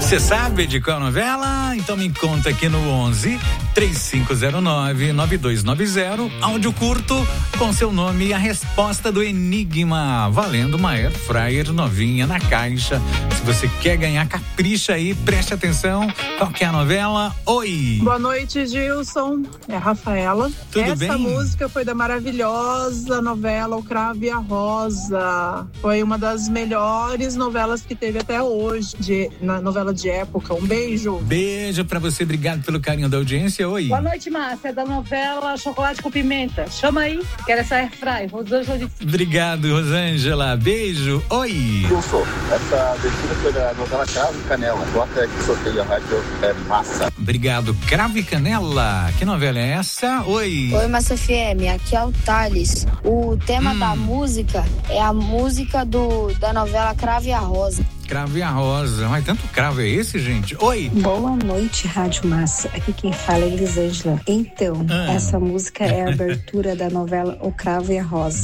Você sabe de qual novela? Então me conta aqui no 11-3509-9290, áudio curto com seu nome e a resposta do enigma, valendo uma Air Fryer novinha na caixa. Se você quer ganhar, capricha aí, preste atenção. Qual que é a novela? Oi! Boa noite, Gilson. É a Rafaela. Tudo bem? Essa música foi da maravilhosa novela O Cravo e a Rosa. Foi uma das melhores novelas que teve até hoje, na novela de época. Um beijo. Beijo pra você, obrigado pelo carinho da audiência. Oi. Boa noite, Márcia, é da novela Chocolate com Pimenta. Chama aí, quero essa airfry. Obrigado, Rosângela. Beijo. Oi. Gilson, essa abertura foi da novela Cravo e Canela. Bota aí que sorteio a rádio, é massa. Obrigado. Cravo e Canela. Que novela é essa? Oi. Oi, Massa FM, aqui é o Thales. O tema da música é a música da novela Cravo e a Rosa. Cravo e a Rosa. Mas tanto cravo é esse, gente? Oi. Boa noite, Rádio Massa. Aqui quem fala é Elisângela. Então, essa música é a abertura da novela O Cravo e a Rosa.